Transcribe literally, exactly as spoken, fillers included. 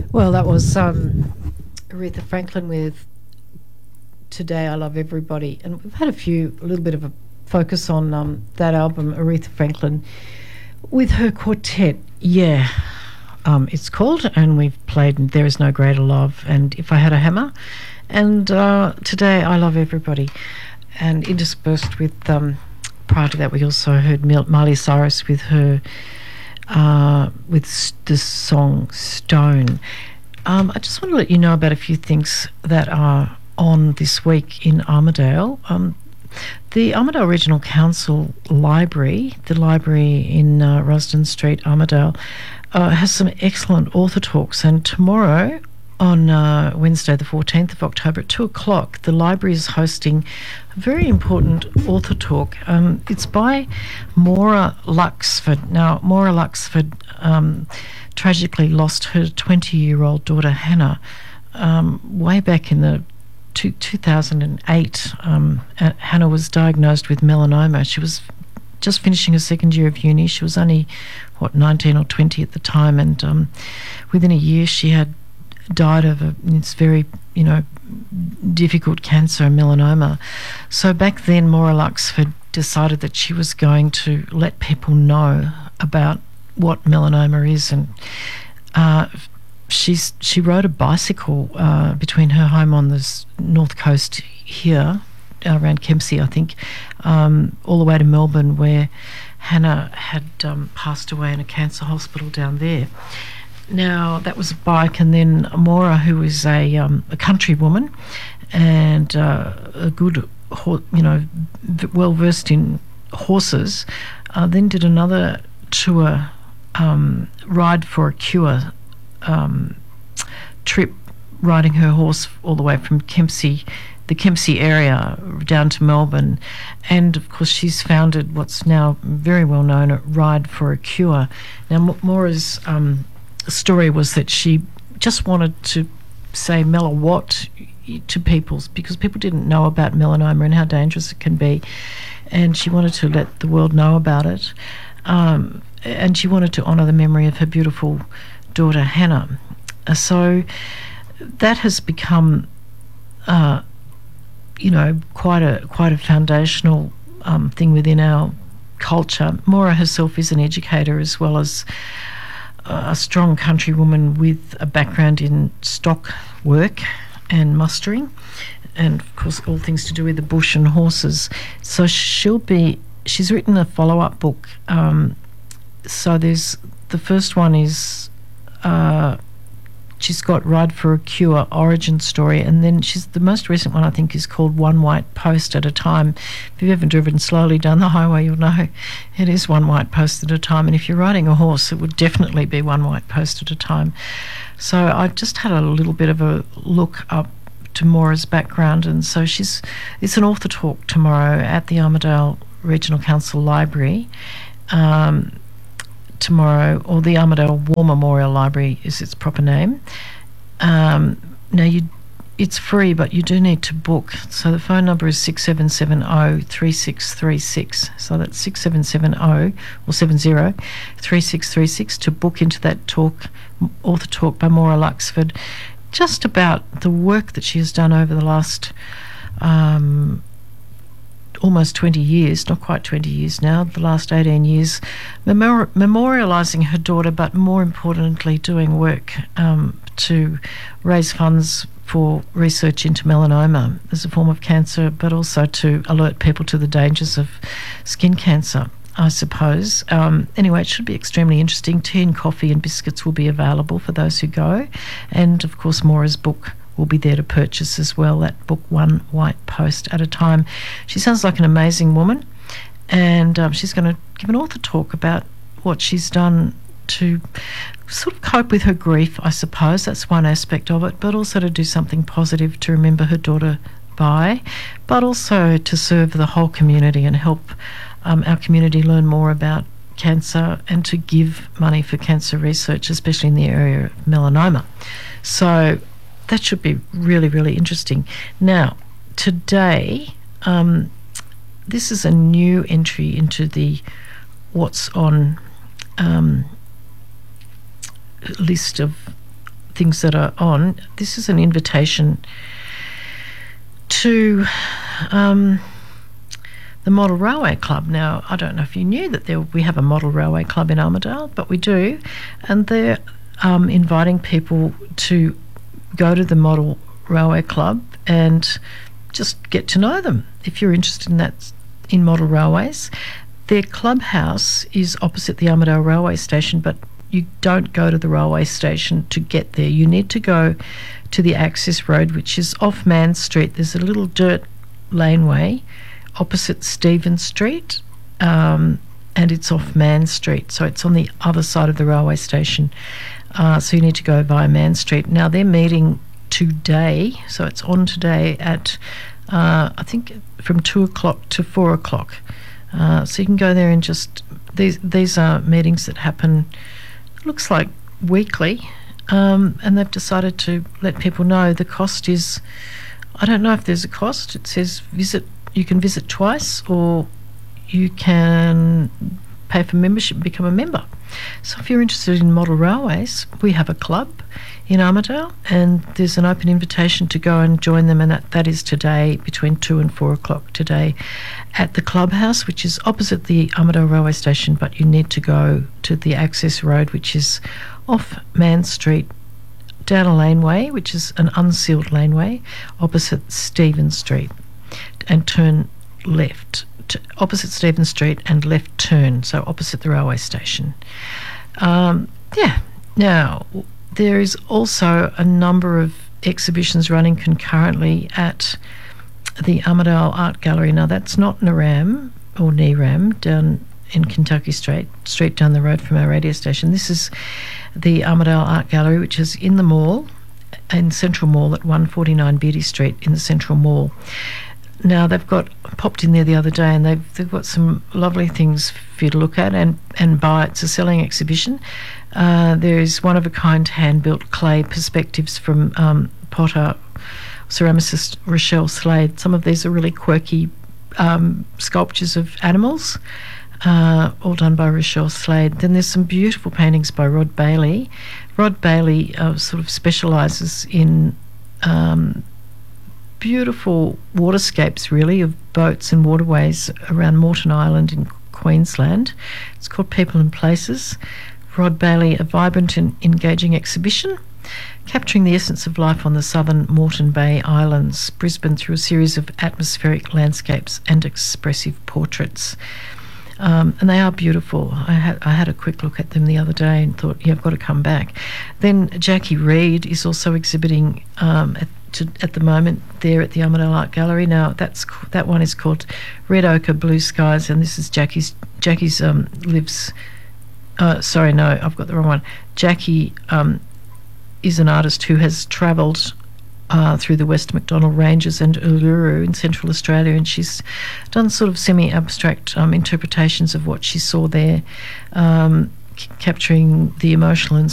Well, that was um, Aretha Franklin with Today I Love Everybody. And we've had a few, a little bit of a focus on um, that album, Aretha Franklin, with her quartet. Yeah, um, it's called, and we've played There Is No Greater Love and If I Had a Hammer. And uh, Today I Love Everybody. And interspersed with, um, prior to that, we also heard Miley Cyrus with her, uh, with the song Stone. Um, I just want to let you know about a few things that are on this week in Armidale. Um, the Armidale Regional Council Library, the library in uh, Rusden Street, Armidale, uh, has some excellent author talks. And tomorrow, on uh, Wednesday the fourteenth of October at two o'clock, the library is hosting a very important author talk. Um, it's by Maura Luxford. Now, Maura Luxford um, tragically lost her twenty-year-old daughter Hannah um, way back in the two, two thousand eight. Um, Hannah was diagnosed with melanoma. She was just finishing her second year of uni. She was only, what, nineteen or twenty at the time, and um, within a year she had died of a, it's very, you know, difficult cancer, melanoma. So back then, Maura Luxford decided that she was going to let people know about what melanoma is, and uh, she's she rode a bicycle uh, between her home on the north coast here, around Kempsey, I think, um, all the way to Melbourne, where Hannah had um, passed away in a cancer hospital down there. Now, that was a bike, and then Maura, who is a um, a country woman and uh, a good, ho- you know, v- well versed in horses, uh, then did another tour, um, Ride for a Cure um, trip, riding her horse all the way from Kempsey, the Kempsey area, down to Melbourne. And of course, she's founded what's now very well known at Ride for a Cure. Now, Maura's um, story was that she just wanted to say Melawatt to people, because people didn't know about melanoma and how dangerous it can be, and she wanted to let the world know about it, um, and she wanted to honour the memory of her beautiful daughter Hannah. Uh, so that has become uh, you know, quite a quite a foundational um, thing within our culture. Maura herself is an educator as well as a strong country woman with a background in stock work and mustering, and of course all things to do with the bush and horses. So she'll be she's written a follow-up book. Um, so there's the first one is uh, she's got Ride for a Cure origin story, and then she's the most recent one I think is called One White Post at a Time. If you've ever driven slowly down the highway, you'll know it is one white post at a time, and if you're riding a horse, it would definitely be one white post at a time. So I just had a little bit of a look up to Maura's background, and so she's it's an author talk tomorrow at the Armidale Regional Council Library. Um, tomorrow, or the Armidale War Memorial Library is its proper name. Um, now, you, it's free, but you do need to book. So the phone number is six seven seven zero, three six three six. So that's six seven seven zero or seven zero three six three six to book into that talk, author talk by Maura Luxford, just about the work that she has done over the last um, almost twenty years, not quite twenty years now, the last eighteen years, memori- memorialising her daughter, but more importantly doing work um, to raise funds for research into melanoma as a form of cancer, but also to alert people to the dangers of skin cancer, I suppose. Um, anyway, it should be extremely interesting. Tea and coffee and biscuits will be available for those who go, and of course Maura's book will be there to purchase as well, that book One White Post at a Time. She sounds like an amazing woman, and um, she's going to give an author talk about what she's done to sort of cope with her grief, I suppose. That's one aspect of it, but also to do something positive to remember her daughter by, but also to serve the whole community and help um, our community learn more about cancer and to give money for cancer research, especially in the area of melanoma. So that should be really, really interesting. Now, today, um, this is a new entry into the what's on um, list of things that are on. This is an invitation to um, the Model Railway Club. Now, I don't know if you knew that there, we have a Model Railway Club in Armidale, but we do, and they're um, inviting people to go to the Model Railway Club and just get to know them. If you're interested in that, in model railways, their clubhouse is opposite the Armidale Railway Station, but you don't go to the railway station to get there. You need to go to the access road, which is off Man Street. There's a little dirt laneway opposite Stephen Street, um, and it's off Man Street, so it's on the other side of the railway station. Uh, so you need to go via Man Street. Now, they're meeting today, so it's on today at, uh, I think, from two o'clock to four o'clock. Uh, so you can go there and just, these, these are meetings that happen, looks like weekly, um, and they've decided to let people know the cost is, I don't know if there's a cost. It says visit, you can visit twice, or you can pay for membership and become a member. So if you're interested in model railways, we have a club in Armidale, and there's an open invitation to go and join them, and that, that is today between two and four o'clock today at the clubhouse, which is opposite the Armidale Railway Station, but you need to go to the access road, which is off Man Street, down a laneway, which is an unsealed laneway, opposite Stephen Street, and turn left, to opposite Stephen Street and left turn, so opposite the railway station. Um, yeah, now, there is also a number of exhibitions running concurrently at the Armidale Art Gallery. Now, that's not Naram or Neram down in Kentucky Street, straight down the road from our radio station. This is the Armidale Art Gallery, which is in the mall, in Central Mall at one forty-nine Beatty Street in the Central Mall. Now, they've got, popped in there the other day, and they've, they've got some lovely things for you to look at and, and buy. It's a selling exhibition. Uh, there is one-of-a-kind hand-built clay perspectives from um, potter, ceramicist Rochelle Slade. Some of these are really quirky um, sculptures of animals, uh, all done by Rochelle Slade. Then there's some beautiful paintings by Rod Bailey. Rod Bailey uh, sort of specialises in um, beautiful waterscapes, really, of boats and waterways around Moreton Island in Queensland. It's called People and Places. Rod Bailey, a vibrant and engaging exhibition capturing the essence of life on the southern Moreton Bay Islands, Brisbane, through a series of atmospheric landscapes and expressive portraits. Um, and they are beautiful. I had I had a quick look at them the other day and thought, yeah, I've got to come back. Then Jackie Reid is also exhibiting um, at, to, at the moment there at the Armidale Art Gallery. Now, that's that one is called Red Ochre Blue Skies, and this is Jackie's. Jackie's um, lives. Uh, sorry, no, I've got the wrong one. Jackie um, is an artist who has travelled Uh, through the West Macdonnell Ranges and Uluru in Central Australia, and she's done sort of semi-abstract um, interpretations of what she saw there, um, c- capturing the emotional and